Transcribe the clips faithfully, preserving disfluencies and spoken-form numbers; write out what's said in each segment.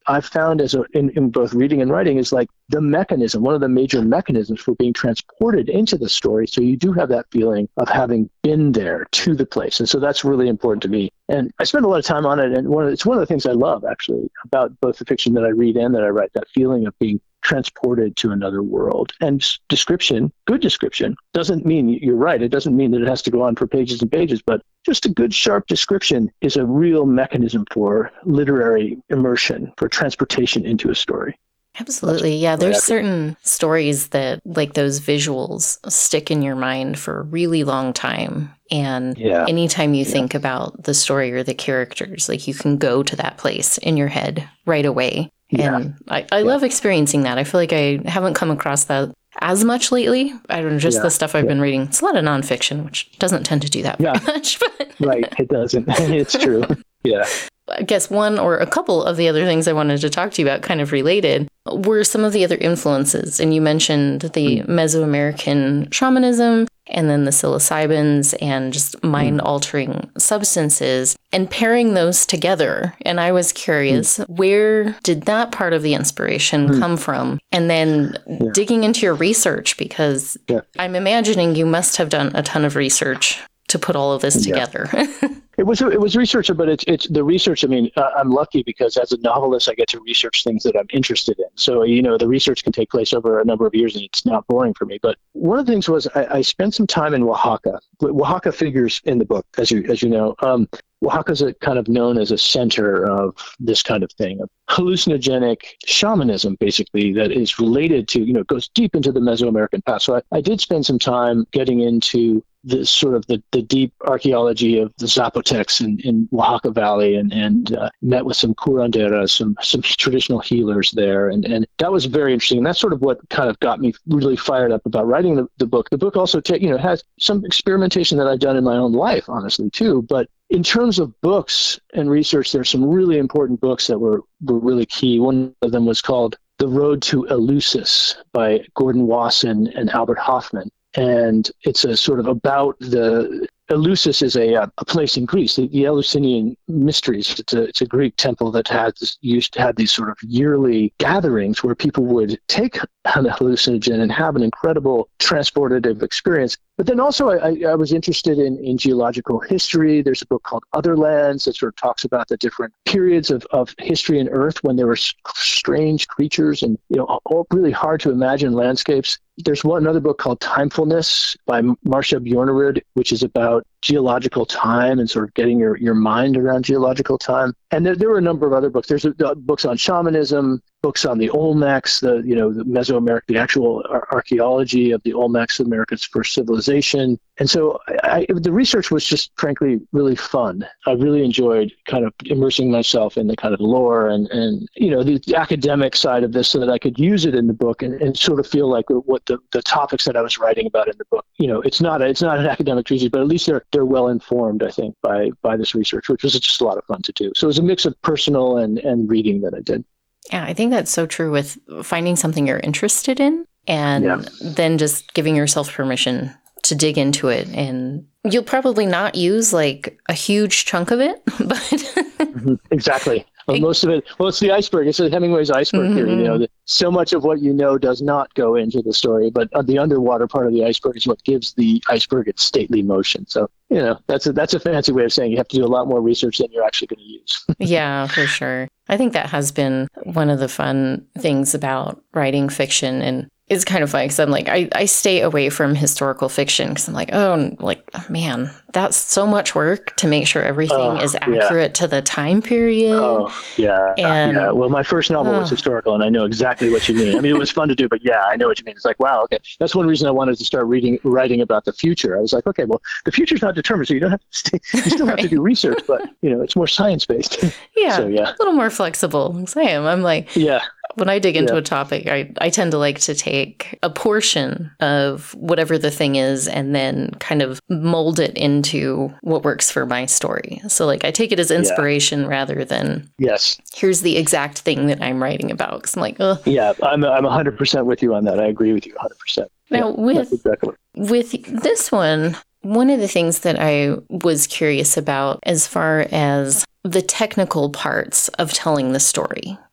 I've found as a, in, in both reading and writing is like the mechanism, one of the major mechanisms for being transported into the story. So you do have that feeling of having been there to the place. And so that's really important to me. And I spend a lot of time on it. And one of, it's one of the things I love actually about both the fiction that I read and that I write, that feeling of being transported to another world. And description, good description, doesn't mean you're right. It doesn't mean that it has to go on for pages and pages, but just a good, sharp description is a real mechanism for literary immersion, for transportation into a story. Absolutely. Yeah. There's certain stories that, like those visuals, stick in your mind for a really long time. And yeah. anytime you yeah. think about the story or the characters, like you can go to that place in your head right away. Yeah. And I, I yeah. love experiencing that. I feel like I haven't come across that as much lately. I don't know, just yeah. the stuff I've yeah. been reading. It's a lot of nonfiction, which doesn't tend to do that yeah. very much. But right. It doesn't. It's true. Yeah. I guess one or a couple of the other things I wanted to talk to you about kind of related were some of the other influences. And you mentioned the mm. Mesoamerican shamanism and then the psilocybins and just mind-altering substances and pairing those together. And I was curious, mm. where did that part of the inspiration mm. come from? And then yeah. digging into your research, because yeah. I'm imagining you must have done a ton of research to put all of this yeah. together. It was it was research, but it's it's the research. I mean, uh, I'm lucky because as a novelist, I get to research things that I'm interested in. So you know, the research can take place over a number of years, and it's not boring for me. But one of the things was I, I spent some time in Oaxaca. Oaxaca figures in the book, as you as you know. Um, Oaxaca is kind of known as a center of this kind of thing, of hallucinogenic shamanism, basically, that is related to, you know, goes deep into the Mesoamerican past. So I, I did spend some time getting into the sort of the, the deep archaeology of the Zapotecs in, in Oaxaca Valley and, and uh, met with some curanderas, some some traditional healers there. And, and that was very interesting. And that's sort of what kind of got me really fired up about writing the, the book. The book also ta- you know, has some experimentation that I've done in my own life, honestly, too. But in terms of books and research, there's some really important books that were, were really key. One of them was called The Road to Eleusis by Gordon Wasson and Albert Hoffman. And it's a sort of about the Eleusis is a a place in Greece, the, the Eleusinian Mysteries. It's a it's a Greek temple that had this, used to have these sort of yearly gatherings where people would take an hallucinogen and have an incredible transportative experience. But then also I, I was interested in, in geological history. There's a book called Other Lands that sort of talks about the different periods of, of history in Earth when there were strange creatures and, you know, all really hard to imagine landscapes. There's one another book called Timefulness by Marcia Bjornerud, which is about geological time and sort of getting your, your mind around geological time. And there, there were a number of other books. There's uh, books on shamanism, books on the Olmecs, the you know the Mesoamerican, the actual ar- archaeology of the Olmecs, America's first civilization. And so I, I, the research was just frankly really fun. I really enjoyed kind of immersing myself in the kind of lore and, and you know the, the academic side of this so that I could use it in the book and, and sort of feel like what the, the topics that I was writing about in the book. You know, it's not a, it's not an academic treatise, but at least they're they're well informed, I think, by by this research, which was just a lot of fun to do. So it was a mix of personal and, and reading that I did. Yeah, I think that's so true with finding something you're interested in and yeah. then just giving yourself permission to dig into it. And you'll probably not use like a huge chunk of it, but mm-hmm. exactly. Well, most of it, well, it's the iceberg. It's Hemingway's iceberg mm-hmm. theory. You know, that so much of what you know does not go into the story, but the underwater part of the iceberg is what gives the iceberg its stately motion. So, you know, that's a, that's a fancy way of saying you have to do a lot more research than you're actually going to use. Yeah, for sure. I think that has been one of the fun things about writing fiction. And it's kind of funny because I'm like, I, I stay away from historical fiction because I'm like, oh, like, man, that's so much work to make sure everything uh, is accurate yeah. to the time period. Oh, yeah. And, yeah. Well, my first novel uh, was historical, and I know exactly what you mean. I mean, it was fun to do, but yeah, I know what you mean. It's like, wow, okay. That's one reason I wanted to start reading, writing about the future. I was like, okay, well, the future's not determined, so you don't have to stay, you still have right. to do research, but, you know, it's more science-based. Yeah. So, yeah. A little more flexible. I am. I'm like, yeah. When I dig into yeah. a topic, I, I tend to like to take a portion of whatever the thing is and then kind of mold it into what works for my story. So like I take it as inspiration yeah. rather than yes. here's the exact thing that I'm writing about. Because I'm like, ugh. Yeah, I'm I'm one hundred percent with you on that. I agree with you one hundred percent. Now, yeah, with, exactly. with this one, one of the things that I was curious about as far as the technical parts of telling the story.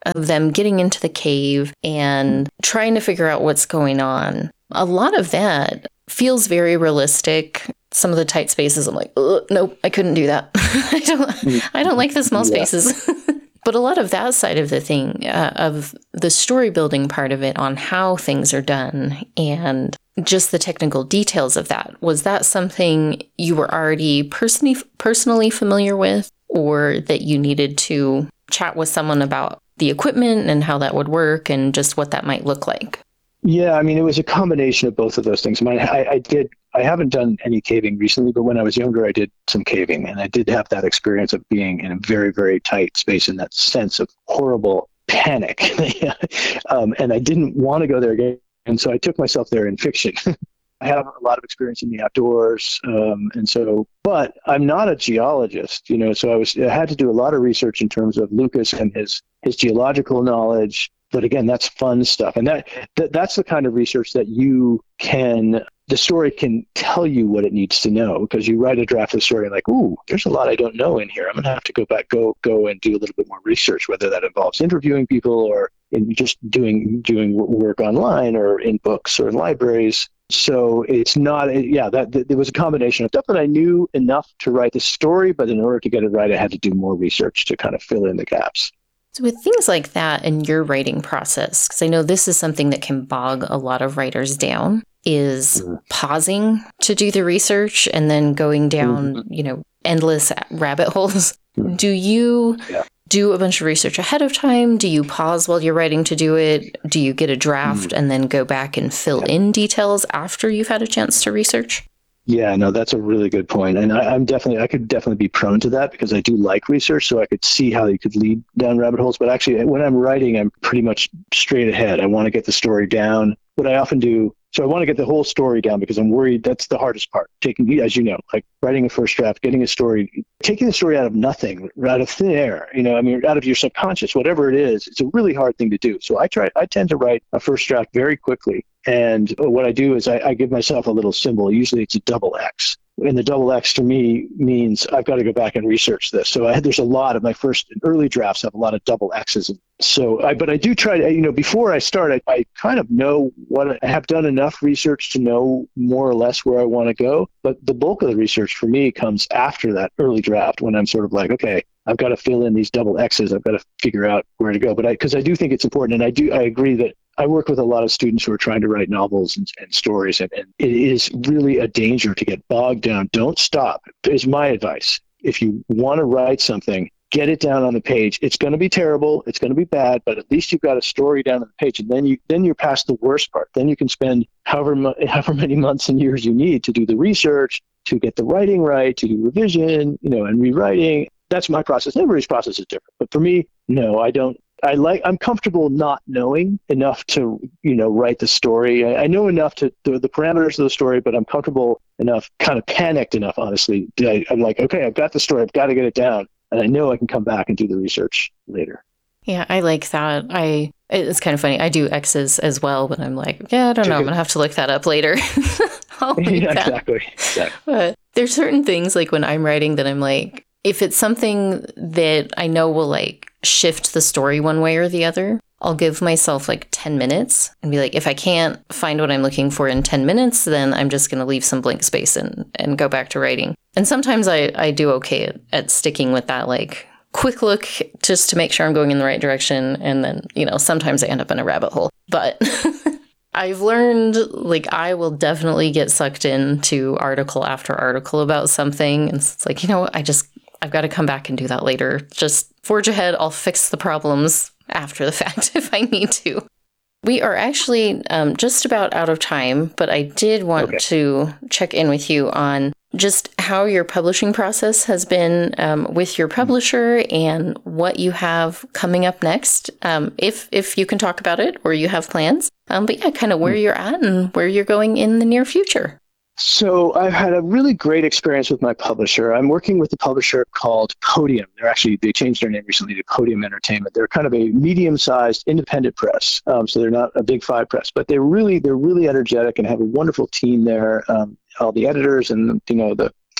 of them getting into the cave and trying to figure out what's going on. A lot of that feels very realistic. Some of the tight spaces, I'm like, nope, I couldn't do that. I don't, I don't like the small Yeah. spaces. But a lot of that side of the thing, uh, of the story building part of it on how things are done and just the technical details of that, was that something you were already personally personally familiar with, or that you needed to chat with someone about the equipment and how that would work and just what that might look like? Yeah, I mean, it was a combination of both of those things. I mean, I, I did, I haven't done any caving recently, but when I was younger, I did some caving, and I did have that experience of being in a very, very tight space and that sense of horrible panic. um, and I didn't want to go there again. And so I took myself there in fiction. I have a lot of experience in the outdoors. Um, and so, but I'm not a geologist, you know, so I was, I had to do a lot of research in terms of Lucas and his, his geological knowledge. But again, that's fun stuff. And that, that that's the kind of research that you can, the story can tell you what it needs to know, because you write a draft of the story and like, ooh, there's a lot I don't know in here. I'm going to have to go back, go, go and do a little bit more research, whether that involves interviewing people or in just doing, doing work online or in books or in libraries. So it's not, yeah, that, that there was a combination of stuff that I knew enough to write the story, but in order to get it right, I had to do more research to kind of fill in the gaps. So with things like that in your writing process, because I know this is something that can bog a lot of writers down, is mm-hmm. pausing to do the research and then going down, mm-hmm. you know, endless rabbit holes. Mm-hmm. Do you yeah. do a bunch of research ahead of time? Do you pause while you're writing to do it? Do you get a draft mm-hmm. and then go back and fill yeah. in details after you've had a chance to research? Yeah, no, that's a really good point. And I, I'm definitely, I could definitely be prone to that because I do like research, so I could see how you could lead down rabbit holes. But actually, when I'm writing, I'm pretty much straight ahead. I want to get the story down. What I often do, so I want to get the whole story down because I'm worried that's the hardest part. Taking, as you know, like writing a first draft, getting a story, taking the story out of nothing, out of thin air, you know, I mean, out of your subconscious, whatever it is, it's a really hard thing to do. So I try, I tend to write a first draft very quickly. And what I do is I, I give myself a little symbol. Usually it's a double X. And the double X to me means I've got to go back and research this. So I, there's a lot of my first early drafts have a lot of double X's. So I, but I do try to, you know, before I start, I, I kind of know what I have done enough research to know more or less where I want to go. But the bulk of the research for me comes after that early draft when I'm sort of like, okay, I've got to fill in these double X's. I've got to figure out where to go. But I, because I do think it's important. And I do, I agree that I work with a lot of students who are trying to write novels and, and stories, and, and it is really a danger to get bogged down. Don't stop, is my advice. If you want to write something, get it down on the page. It's going to be terrible. It's going to be bad, but at least you've got a story down on the page, and then you then you're past the worst part. Then you can spend however mu- however many months and years you need to do the research, to get the writing right, to do revision, you know, and rewriting. That's my process. Everybody's process is different, but for me, no, I don't. I like, I'm comfortable not knowing enough to, you know, write the story. I, I know enough to the, the parameters of the story, but I'm comfortable enough, kind of panicked enough, honestly. I, I'm like, okay, I've got the story. I've got to get it down. And I know I can come back and do the research later. Yeah, I like that. I, it's kind of funny. I do X's as well, but I'm like, yeah, I don't know. I'm going to have to look that up later. I'll yeah, that. exactly. exactly. But there's certain things like when I'm writing that I'm like, if it's something that I know will like shift the story one way or the other, I'll give myself like ten minutes and be like, if I can't find what I'm looking for in ten minutes, then I'm just going to leave some blank space and, and go back to writing. And sometimes I, I do okay at, at sticking with that, like quick look just to make sure I'm going in the right direction. And then, you know, sometimes I end up in a rabbit hole. But I've learned, like, I will definitely get sucked into article after article about something. And it's like, you know what, I just, I've got to come back and do that later. Just forge ahead. I'll fix the problems after the fact if I need to. We are actually um, just about out of time, but I did want okay. to check in with you on just how your publishing process has been um, with your publisher and what you have coming up next, um, if if you can talk about it or you have plans. Um, but yeah, kind of where you're at and where you're going in the near future. So I've had a really great experience with my publisher. I'm working with a publisher called Podium. They're actually, they changed their name recently to Podium Entertainment. They're kind of a medium-sized independent press. Um, so they're not a big five press, but they're really, they're really energetic and have a wonderful team there. Um, all the editors and, you know, the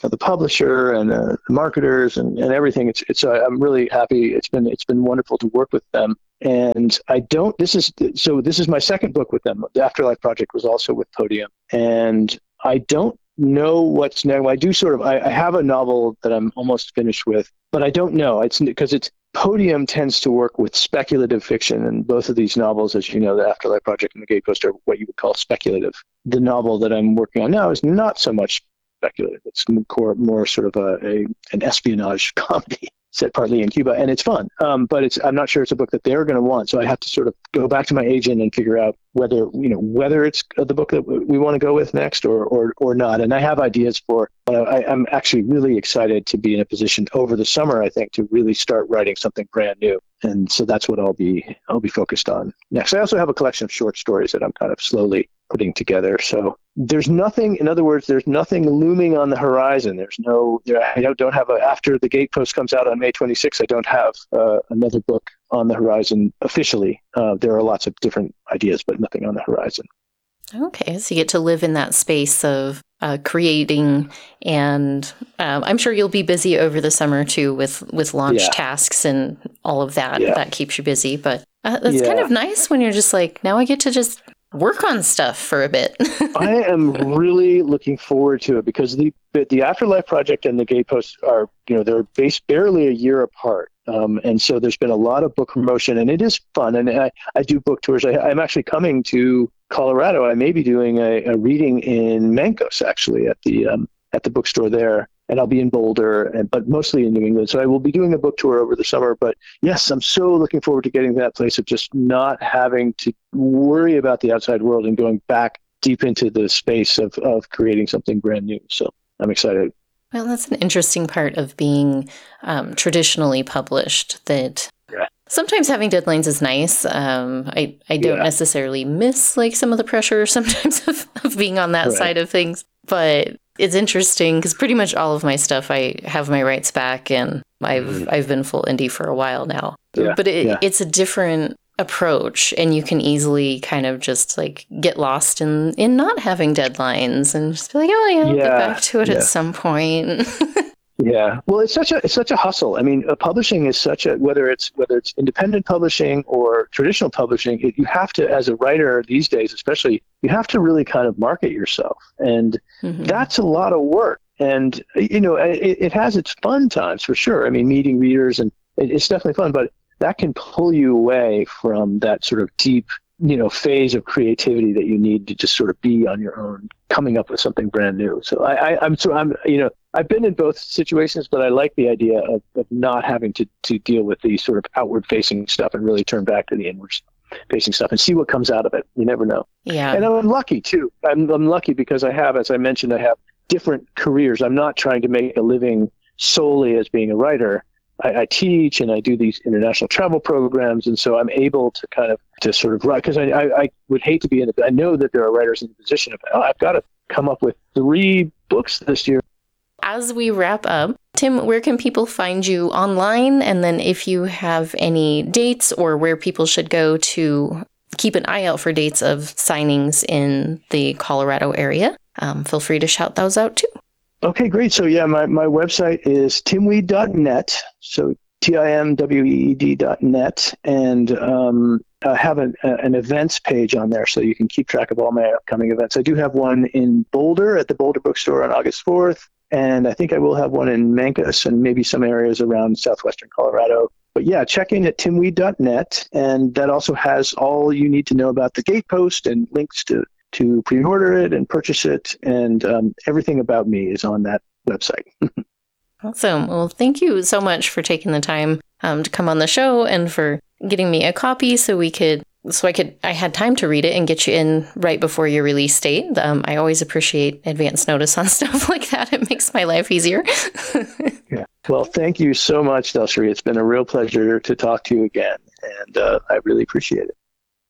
the publisher and the marketers and, and everything. It's it's uh, I'm really happy. It's been it's been wonderful to work with them. And I don't. This is so. This is my second book with them. The Afterlife Project was also with Podium, and I don't know what's next. I do sort of. I, I have a novel that I'm almost finished with, but I don't know. It's because it's Podium tends to work with speculative fiction, and both of these novels, as you know, the Afterlife Project and the Gatepost, are what you would call speculative. The novel that I'm working on now is not so much speculative. It's more, more sort of a, a an espionage comedy set partly in Cuba, and it's fun. Um, but it's I'm not sure it's a book that they're going to want. So I have to sort of go back to my agent and figure out whether you know whether it's the book that we want to go with next or or or not. And I have ideas for. But I, I'm actually really excited to be in a position over the summer, I think, to really start writing something brand new. And so that's what I'll be I'll be focused on next. I also have a collection of short stories that I'm kind of slowly putting together. So there's nothing, in other words, there's nothing looming on the horizon. There's no, there, I don't have a, after the Gatepost comes out on May twenty-sixth, I don't have uh, another book on the horizon officially. Uh, there are lots of different ideas, but nothing on the horizon. Okay, so you get to live in that space of uh, creating, and um, I'm sure you'll be busy over the summer too with, with launch Yeah. tasks and all of that. Yeah. That keeps you busy, but uh, that's Yeah. kind of nice when you're just like, now I get to just work on stuff for a bit. I am really looking forward to it because the the Afterlife Project and the Gatepost are, you know, they're based barely a year apart. Um, and so there's been a lot of book promotion, and it is fun. And I, I do book tours. I, I'm actually coming to Colorado. I may be doing a, a reading in Mancos, actually, at the um, at the bookstore there. And I'll be in Boulder, and but mostly in New England. So I will be doing a book tour over the summer. But yes, I'm so looking forward to getting to that place of just not having to worry about the outside world and going back deep into the space of, of creating something brand new. So I'm excited. Well, that's an interesting part of being um, traditionally published, that Yeah. sometimes having deadlines is nice. Um, I, I don't Yeah. necessarily miss like some of the pressure sometimes of, of being on that Right. side of things, but it's interesting because pretty much all of my stuff, I have my rights back, and I've Mhm. I've been full indie for a while now. Yeah, But it, yeah. it's a different approach, and you can easily kind of just like get lost in, in not having deadlines and just be like, oh yeah, I'll get Yeah, back to it yeah. at some point. Yeah, well, it's such a it's such a hustle. I mean, uh, publishing is such a whether it's whether it's independent publishing or traditional publishing, it, you have to, as a writer these days, especially, you have to really kind of market yourself, and Mhm. that's a lot of work. And you know, it, it has its fun times for sure. I mean, meeting readers, and it, it's definitely fun, but that can pull you away from that sort of deep, you know, phase of creativity that you need to just sort of be on your own, coming up with something brand new. So I, I I'm so I'm you know. I've been in both situations, but I like the idea of, of not having to, to deal with the sort of outward-facing stuff and really turn back to the inward-facing stuff and see what comes out of it. You never know. Yeah. And I'm lucky, too. I'm, I'm lucky because I have, as I mentioned, I have different careers. I'm not trying to make a living solely as being a writer. I, I teach and I do these international travel programs, and so I'm able to kind of to sort of write, because I, I, I would hate to be in it. I know that there are writers in the position of, oh, I've got to come up with three books this year. As we wrap up, Tim, where can people find you online? And then if you have any dates or where people should go to keep an eye out for dates of signings in the Colorado area, um, feel free to shout those out too. Okay, great. So yeah, my, my website is timweed dot net. So T I M W E E D dot net. And um, I have an, an events page on there so you can keep track of all my upcoming events. I do have one in Boulder at the Boulder Bookstore on August fourth. And I think I will have one in Mancos and maybe some areas around southwestern Colorado. But yeah, check in at timweed dot net. And that also has all you need to know about the Gatepost and links to, to pre-order it and purchase it. And um, everything about me is on that website. Awesome. Well, thank you so much for taking the time um, to come on the show and for getting me a copy so we could So I could, I had time to read it and get you in right before your release date. Um, I always appreciate advance notice on stuff like that. It makes my life easier. Yeah. Well, thank you so much, Delsri. It's been a real pleasure to talk to you again, and uh, I really appreciate it.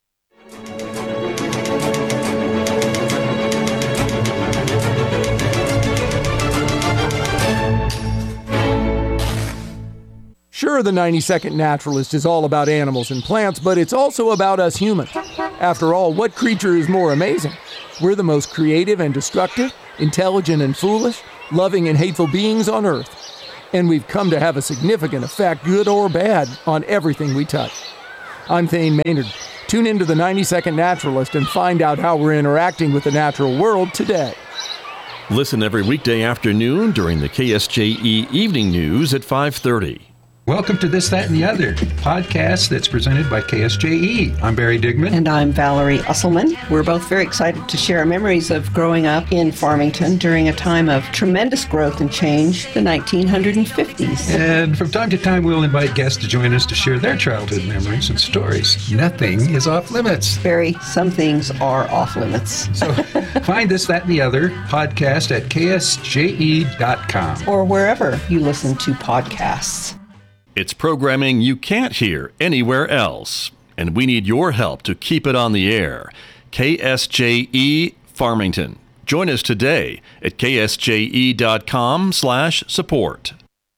Sure, the ninety second Naturalist is all about animals and plants, but it's also about us humans. After all, what creature is more amazing? We're the most creative and destructive, intelligent and foolish, loving and hateful beings on Earth. And we've come to have a significant effect, good or bad, on everything we touch. I'm Thane Maynard. Tune into the ninety second Naturalist and find out how we're interacting with the natural world today. Listen every weekday afternoon during the K S J E Evening News at five thirty. Welcome to This, That, and the Other, podcast that's presented by K S J E. I'm Barry Digman. And I'm Valerie Usselman. We're both very excited to share our memories of growing up in Farmington during a time of tremendous growth and change, the nineteen fifties. And from time to time, we'll invite guests to join us to share their childhood memories and stories. Nothing is off limits. Barry, some things are off limits. So find This, That, and the Other podcast at K S J E dot com. Or wherever you listen to podcasts. It's programming you can't hear anywhere else, and we need your help to keep it on the air. K S J E Farmington. Join us today at K S J E dot com slash support.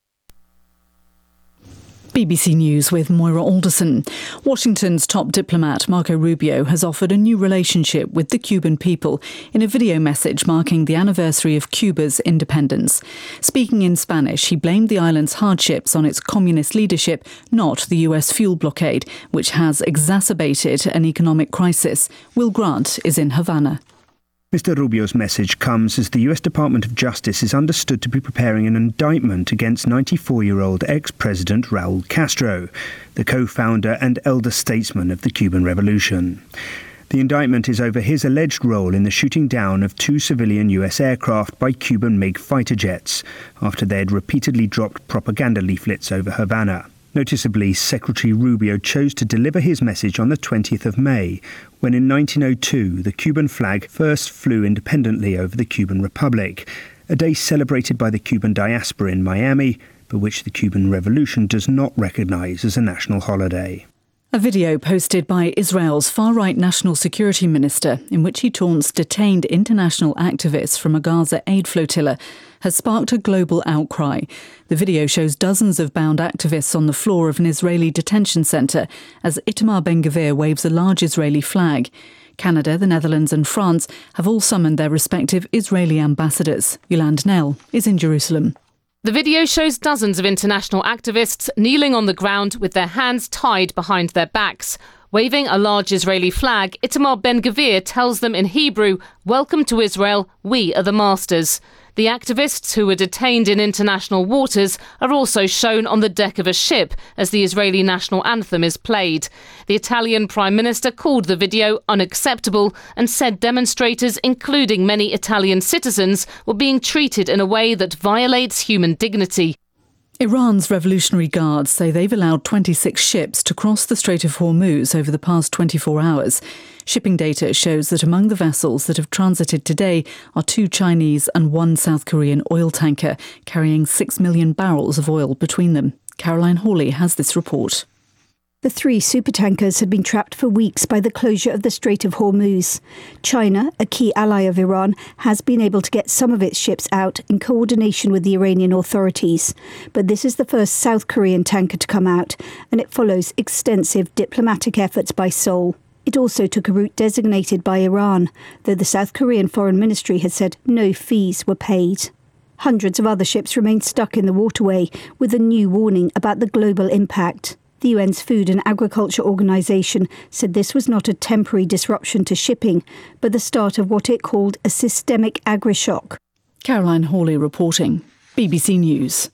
B B C News with Moira Alderson. Washington's top diplomat Marco Rubio has offered a new relationship with the Cuban people in a video message marking the anniversary of Cuba's independence. Speaking in Spanish, he blamed the island's hardships on its communist leadership, not the U S fuel blockade, which has exacerbated an economic crisis. Will Grant is in Havana. Mister Rubio's message comes as the U S Department of Justice is understood to be preparing an indictment against ninety-four-year-old ex-President Raul Castro, the co-founder and elder statesman of the Cuban Revolution. The indictment is over his alleged role in the shooting down of two civilian U S aircraft by Cuban MiG fighter jets, after they had repeatedly dropped propaganda leaflets over Havana. Noticeably, Secretary Rubio chose to deliver his message on the twentieth of May, when in nineteen oh two the Cuban flag first flew independently over the Cuban Republic, a day celebrated by the Cuban diaspora in Miami, but which the Cuban Revolution does not recognise as a national holiday. A video posted by Israel's far-right national security minister, in which he taunts detained international activists from a Gaza aid flotilla, has sparked a global outcry. The video shows dozens of bound activists on the floor of an Israeli detention centre as Itamar Ben-Gvir waves a large Israeli flag. Canada, the Netherlands and France have all summoned their respective Israeli ambassadors. Yolande Nell is in Jerusalem. The video shows dozens of international activists kneeling on the ground with their hands tied behind their backs. Waving a large Israeli flag, Itamar Ben-Gvir tells them in Hebrew, "Welcome to Israel, we are the masters." The activists who were detained in international waters are also shown on the deck of a ship as the Israeli national anthem is played. The Italian Prime Minister called the video unacceptable and said demonstrators, including many Italian citizens, were being treated in a way that violates human dignity. Iran's Revolutionary Guards say they've allowed twenty-six ships to cross the Strait of Hormuz over the past twenty-four hours. Shipping data shows that among the vessels that have transited today are two Chinese and one South Korean oil tanker, carrying six million barrels of oil between them. Caroline Hawley has this report. The three supertankers had been trapped for weeks by the closure of the Strait of Hormuz. China, a key ally of Iran, has been able to get some of its ships out in coordination with the Iranian authorities. But this is the first South Korean tanker to come out, and it follows extensive diplomatic efforts by Seoul. It also took a route designated by Iran, though the South Korean Foreign Ministry had said no fees were paid. Hundreds of other ships remain stuck in the waterway, with a new warning about the global impact. The U N's Food and Agriculture Organization said this was not a temporary disruption to shipping, but the start of what it called a systemic agri-shock. Caroline Hawley reporting. B B C News.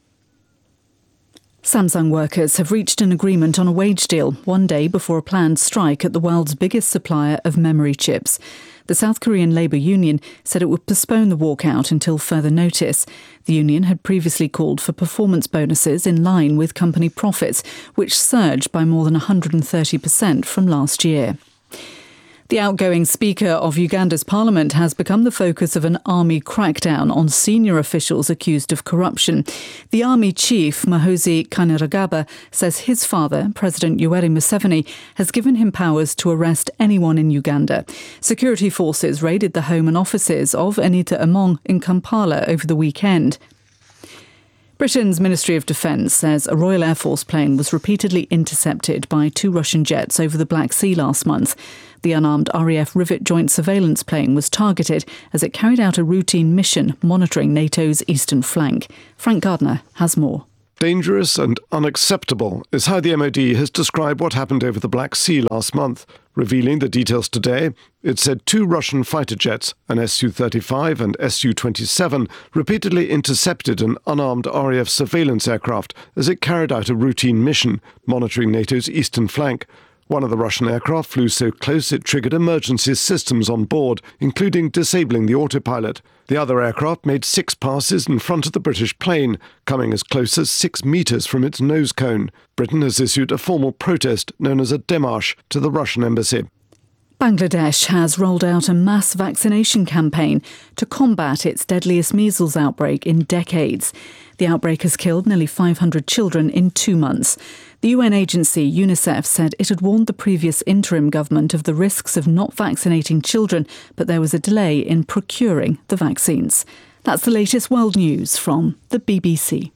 Samsung workers have reached an agreement on a wage deal one day before a planned strike at the world's biggest supplier of memory chips. The South Korean Labour Union said it would postpone the walkout until further notice. The union had previously called for performance bonuses in line with company profits, which surged by more than one hundred thirty percent from last year. The outgoing Speaker of Uganda's parliament has become the focus of an army crackdown on senior officials accused of corruption. The army chief, Muhoozi Kainerugaba, says his father, President Yoweri Museveni, has given him powers to arrest anyone in Uganda. Security forces raided the home and offices of Anita Among in Kampala over the weekend. Britain's Ministry of Defence says a Royal Air Force plane was repeatedly intercepted by two Russian jets over the Black Sea last month. The unarmed R A F Rivet joint surveillance plane was targeted as it carried out a routine mission monitoring NATO's eastern flank. Frank Gardner has more. Dangerous and unacceptable is how the M O D has described what happened over the Black Sea last month. Revealing the details today, it said two Russian fighter jets, an S U thirty-five and S U twenty-seven, repeatedly intercepted an unarmed R A F surveillance aircraft as it carried out a routine mission monitoring NATO's eastern flank. One of the Russian aircraft flew so close it triggered emergency systems on board, including disabling the autopilot. The other aircraft made six passes in front of the British plane, coming as close as six metres from its nose cone. Britain has issued a formal protest known as a démarche to the Russian embassy. Bangladesh has rolled out a mass vaccination campaign to combat its deadliest measles outbreak in decades. The outbreak has killed nearly five hundred children in two months. The U N agency UNICEF said it had warned the previous interim government of the risks of not vaccinating children, but there was a delay in procuring the vaccines. That's the latest world news from the B B C.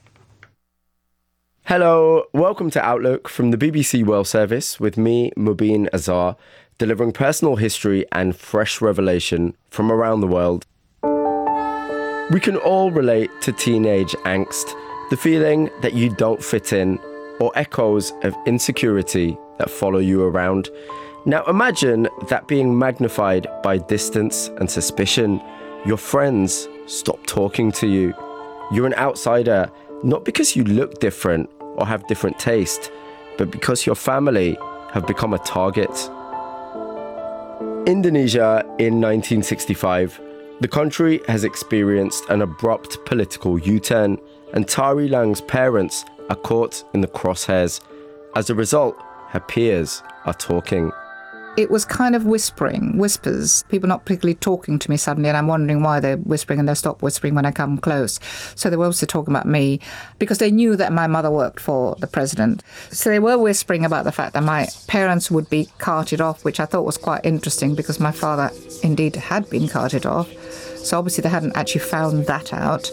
Hello, welcome to Outlook from the B B C World Service with me, Mubin Azar, delivering personal history and fresh revelation from around the world. We can all relate to teenage angst, the feeling that you don't fit in, or echoes of insecurity that follow you around. Now imagine that being magnified by distance and suspicion. Your friends stop talking to you. You're an outsider, not because you look different or have different taste, but because your family have become a target. Indonesia in nineteen sixty-five. The country has experienced an abrupt political U-turn, and Tari Lang's parents are caught in the crosshairs. As a result, her peers are talking. It was kind of whispering, whispers, people not particularly talking to me suddenly, and I'm wondering why they're whispering, and they stop whispering when I come close. So they were also talking about me because they knew that my mother worked for the president. So they were whispering about the fact that my parents would be carted off, which I thought was quite interesting because my father indeed had been carted off. So obviously they hadn't actually found that out.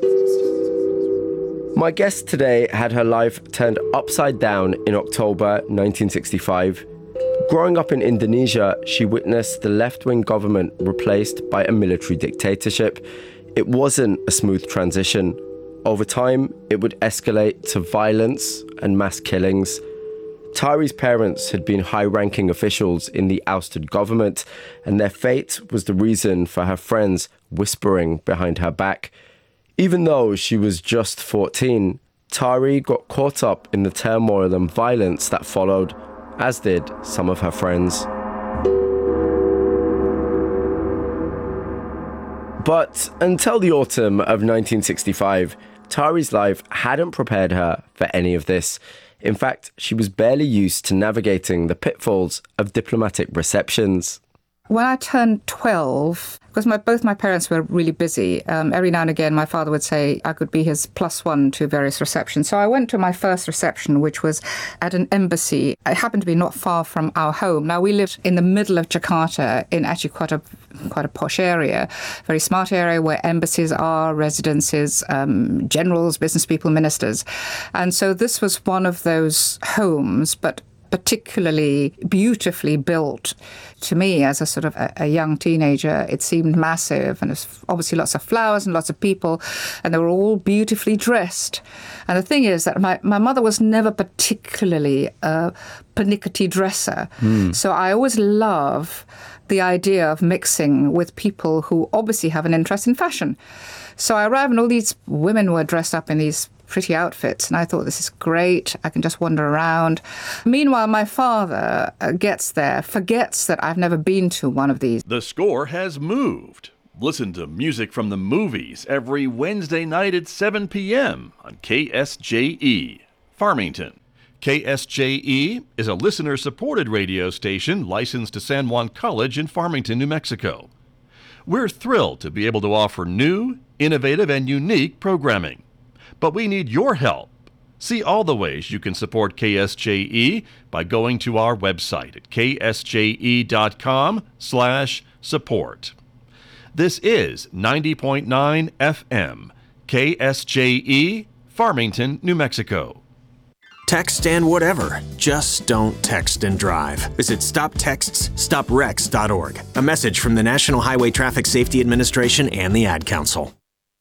My guest today had her life turned upside down in October nineteen sixty-five. Growing up in Indonesia, she witnessed the left-wing government replaced by a military dictatorship. It wasn't a smooth transition. Over time, it would escalate to violence and mass killings. Tari's parents had been high-ranking officials in the ousted government, and their fate was the reason for her friends whispering behind her back. Even though she was just fourteen, Tari got caught up in the turmoil and violence that followed, as did some of her friends. But until the autumn of nineteen sixty-five, Tari's life hadn't prepared her for any of this. In fact, she was barely used to navigating the pitfalls of diplomatic receptions. When I turned twelve, because my, both my parents were really busy, um, every now and again my father would say I could be his plus one to various receptions. So I went to my first reception, which was at an embassy. It happened to be not far from our home. Now, we lived in the middle of Jakarta in actually quite a quite a posh area, very smart area where embassies are, residences, um, generals, business people, ministers. And so this was one of those homes, but particularly beautifully built. To me, as a sort of a, a young teenager, it seemed massive, and there's obviously lots of flowers and lots of people, and they were all beautifully dressed. And the thing is that my, my mother was never particularly a pernickety dresser. Mm. So I always love the idea of mixing with people who obviously have an interest in fashion. So I arrived and all these women were dressed up in these pretty outfits, and I thought, this is great, I can just wander around. Meanwhile, my father uh, gets there, forgets that I've never been to one of these. The score has moved. Listen to music from the movies every Wednesday night at seven p.m. on K S J E, Farmington. K S J E is a listener-supported radio station licensed to San Juan College in Farmington, New Mexico. We're thrilled to be able to offer new, innovative, and unique programming. But we need your help. See all the ways you can support K S J E by going to our website at k s j e dot com slash support. This is ninety point nine F M, K S J E, Farmington, New Mexico. Text and whatever. Just don't text and drive. Visit stop texts stop wrecks dot org. A message from the National Highway Traffic Safety Administration and the Ad Council.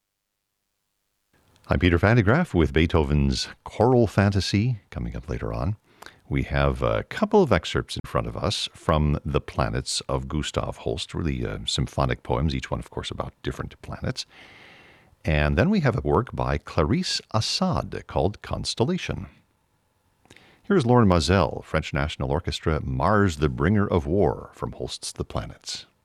I'm Peter Van de Graaff with Beethoven's Choral Fantasy. Coming up later on, we have a couple of excerpts in front of us from The Planets of Gustav Holst, really uh, symphonic poems, each one, of course, about different planets. And then we have a work by Clarice Assad called Constellation. Here's Lauren Mazel, French National Orchestra, Mars, the Bringer of War, from Holst's The Planets.